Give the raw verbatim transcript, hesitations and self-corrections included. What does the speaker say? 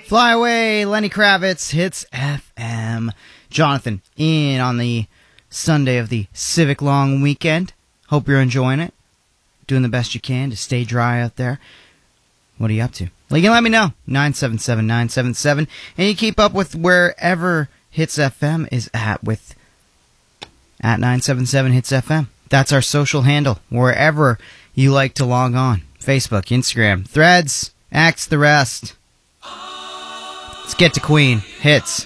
Fly Away, Lenny Kravitz, Hits F M. Jonathan, in on the Sunday of the Civic Long Weekend. Hope you're enjoying it. Doing the best you can to stay dry out there. What are you up to? Well, you can let me know. nine seven seven, nine seven seven. And you keep up with wherever Hits F M is at with at nine seven seven Hits F M. That's our social handle, wherever you like to log on. Facebook, Instagram, Threads, X, the rest. Let's get to Queen. Hits.